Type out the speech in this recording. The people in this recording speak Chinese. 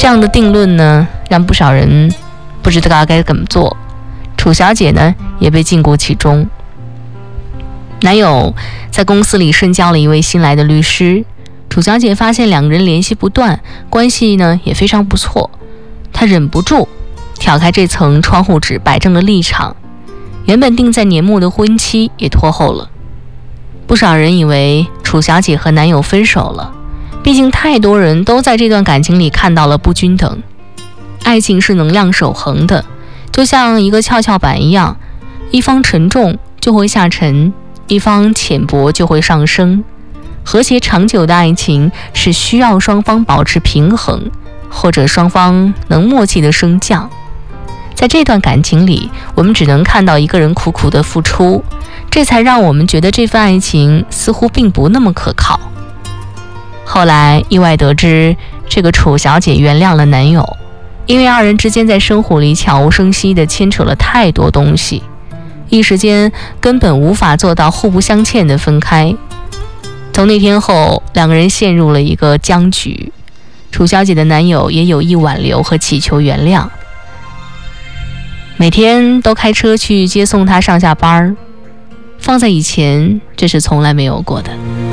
这样的定论呢，让不少人不知道该怎么做。楚小姐呢，也被禁锢其中。男友在公司里深交了一位新来的律师，楚小姐发现两个人联系不断，关系呢也非常不错。她忍不住挑开这层窗户纸，摆正了立场。原本定在年末的婚期也拖后了。不少人以为楚小姐和男友分手了，毕竟太多人都在这段感情里看到了不均等。爱情是能量守恒的，就像一个跷跷板一样，一方沉重就会下沉，一方浅薄就会上升。和谐长久的爱情是需要双方保持平衡，或者双方能默契的升降。在这段感情里，我们只能看到一个人苦苦的付出，这才让我们觉得这份爱情似乎并不那么可靠。后来意外得知，这个楚小姐原谅了男友，因为二人之间在生活里悄无声息地牵扯了太多东西，一时间根本无法做到互不相欠的分开。从那天后，两个人陷入了一个僵局。楚小姐的男友也有意挽留和祈求原谅，每天都开车去接送她上下班，放在以前这是从来没有过的。